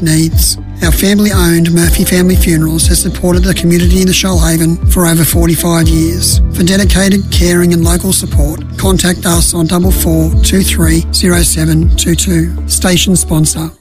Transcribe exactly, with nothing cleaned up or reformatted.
unique needs. Our family-owned Murphy Family Funerals has supported the community in the Shoalhaven for over forty-five years. For dedicated, caring and local support, contact us on double four two three zero seven two two. Station sponsor.